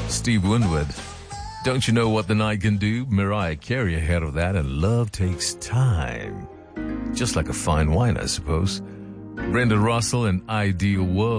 Steve Winwood. Don't you know what the night can do? Mariah Carey ahead of that, and love takes time. Just like a fine wine, I suppose. Brenda Russell and Ideal World.